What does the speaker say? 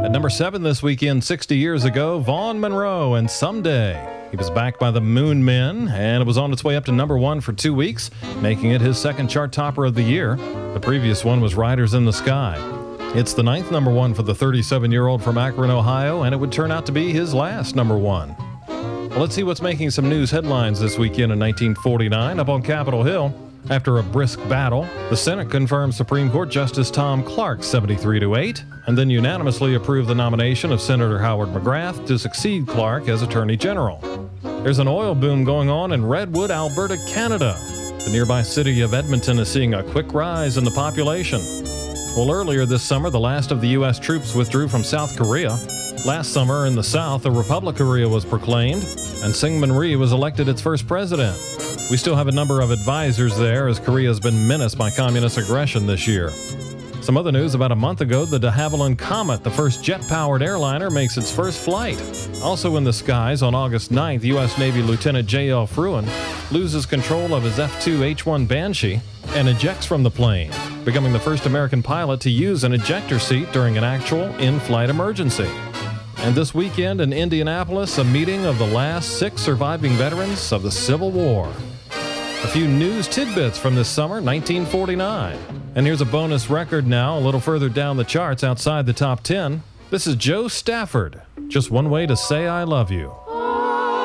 At number 7 this weekend, 60 years ago, Vaughn Monroe and Someday. He was backed by the Moon Men, and it was on its way up to number 1 for 2 weeks, making it his second chart topper of the year. The previous one was Riders in the Sky. It's the 9th number 1 for the 37-year-old from Akron, Ohio, and it would turn out to be his last number 1. Well, let's see what's making some news headlines this weekend in 1949 up on Capitol Hill. After a brisk battle, the Senate confirmed Supreme Court Justice Tom Clark 73-8, and then unanimously approved the nomination of Senator Howard McGrath to succeed Clark as Attorney General. There's an oil boom going on in Redwood, Alberta, Canada. The nearby city of Edmonton is seeing a quick rise in the population. Well, earlier this summer, the last of the U.S. troops withdrew from South Korea. Last summer, in the South, the Republic of Korea was proclaimed, and Syngman Rhee was elected its first president. We still have a number of advisors there as Korea has been menaced by communist aggression this year. Some other news: about a month ago, the de Havilland Comet, the first jet-powered airliner, makes its first flight. Also in the skies, on August 9th, U.S. Navy Lieutenant J.L. Fruin loses control of his F-2H-1 Banshee and ejects from the plane, becoming the first American pilot to use an ejector seat during an actual in-flight emergency. And this weekend in Indianapolis, a meeting of the last 6 surviving veterans of the Civil War. A few news tidbits from this summer, 1949. And here's a bonus record now, a little further down the charts outside the top 10. This is Joe Stafford, Just One Way to Say I Love You.